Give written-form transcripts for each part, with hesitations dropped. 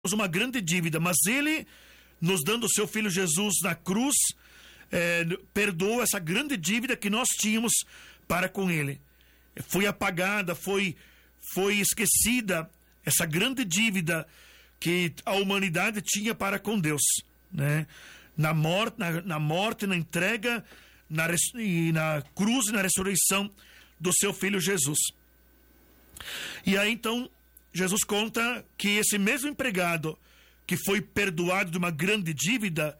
uma grande dívida, mas ele, nos dando o seu Filho Jesus na cruz, perdoou essa grande dívida que nós tínhamos para com ele. Foi apagada, foi esquecida essa grande dívida que a humanidade tinha para com Deus, né? Na morte, na entrega, na cruz e na ressurreição do seu Filho Jesus. E aí então Jesus conta que esse mesmo empregado que foi perdoado de uma grande dívida,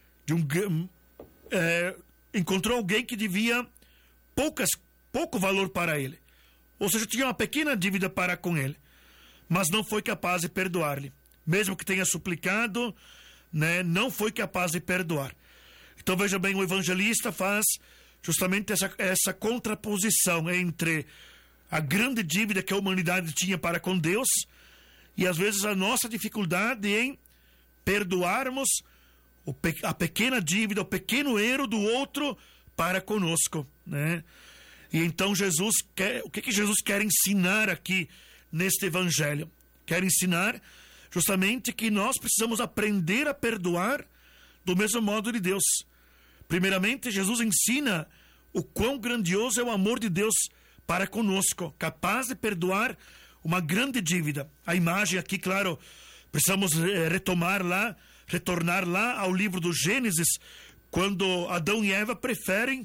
encontrou alguém que devia pouco valor para ele, ou seja, tinha uma pequena dívida para com ele, mas não foi capaz de perdoar-lhe, mesmo que tenha suplicado, né, não foi capaz de perdoar. Então veja bem, o evangelista faz justamente essa contraposição entre a grande dívida que a humanidade tinha para com Deus e às vezes a nossa dificuldade em perdoarmos a pequena dívida, o pequeno erro do outro para conosco, né? E então o que Jesus quer ensinar aqui neste evangelho? Quer ensinar justamente que nós precisamos aprender a perdoar do mesmo modo de Deus. Primeiramente, Jesus ensina o quão grandioso é o amor de Deus para conosco, capaz de perdoar uma grande dívida. A imagem aqui, claro, precisamos retornar lá ao livro do Gênesis, quando Adão e Eva preferem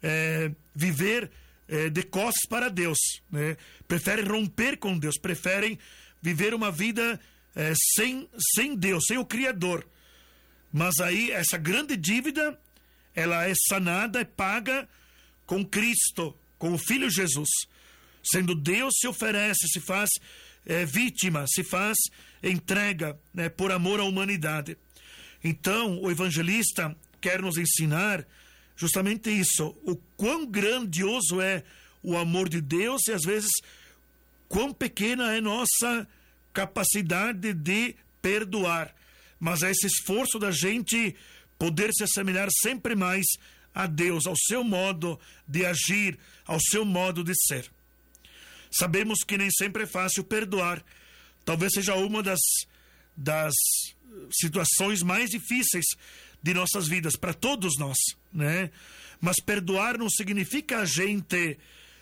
viver de costas para Deus, né? Preferem romper com Deus, preferem viver uma vida sem Deus, sem o Criador. Mas aí essa grande dívida, ela é sanada, é paga com Cristo, com o Filho Jesus. Sendo Deus, se oferece, se faz vítima, se faz entrega, né, por amor à humanidade. Então o evangelista quer nos ensinar justamente isso, o quão grandioso é o amor de Deus e às vezes quão pequena é nossa capacidade de perdoar. Mas é esse esforço da gente poder se assemelhar sempre mais a Deus, ao seu modo de agir, ao seu modo de ser. Sabemos que nem sempre é fácil perdoar. Talvez seja uma das situações mais difíceis de nossas vidas, para todos nós, né? Mas perdoar não significa a gente,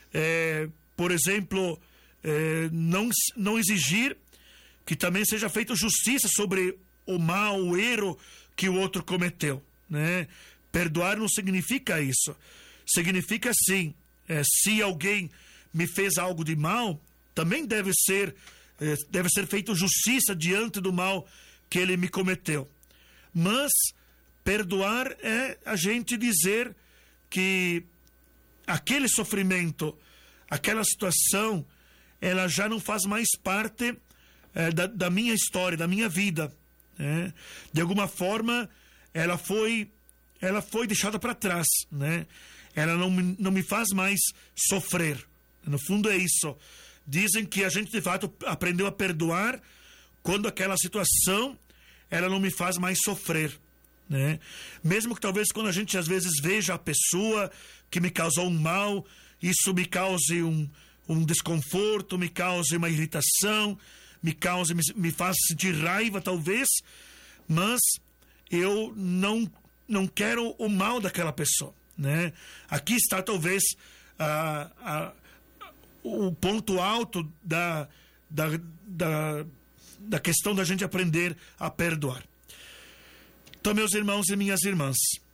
por exemplo, não exigir que também seja feita justiça sobre o mal, o erro que o outro cometeu, né? Perdoar não significa isso. Significa sim, se alguém me fez algo de mal, também deve ser feita justiça diante do mal que ele me cometeu. Mas perdoar é a gente dizer que aquele sofrimento, aquela situação, ela já não faz mais parte da minha história, da minha vida, né? De alguma forma ela foi deixada para trás, né? Ela não me faz mais sofrer. No fundo é isso. Dizem que a gente de fato aprendeu a perdoar quando aquela situação ela não me faz mais sofrer, né? Mesmo que talvez quando a gente às vezes veja a pessoa que me causou um mal, isso me cause um desconforto, me cause uma irritação, me faz sentir raiva talvez, mas eu não quero o mal daquela pessoa, né? Aqui está talvez o ponto alto da questão da gente aprender a perdoar. Então, meus irmãos e minhas irmãs,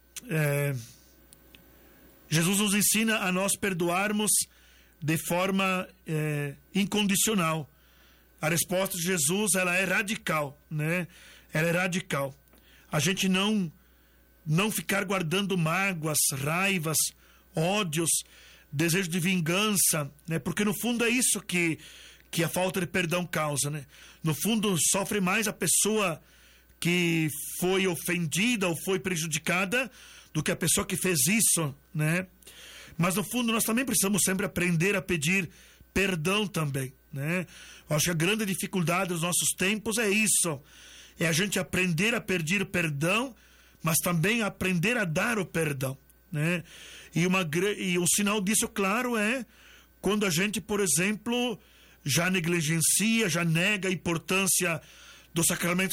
Jesus nos ensina a nós perdoarmos de forma incondicional. A resposta de Jesus, ela é radical, né? Ela é radical. A gente não ficar guardando mágoas, raivas, ódios, desejo de vingança, né? Porque no fundo é isso que a falta de perdão causa, né? No fundo sofre mais a pessoa que foi ofendida ou foi prejudicada do que a pessoa que fez isso, né? Mas no fundo nós também precisamos sempre aprender a pedir perdão também, né? Eu acho que a grande dificuldade dos nossos tempos é isso, é a gente aprender a pedir perdão, mas também aprender a dar o perdão, né? E um sinal disso, claro, é quando a gente, por exemplo, já negligencia, já nega a importância do sacramento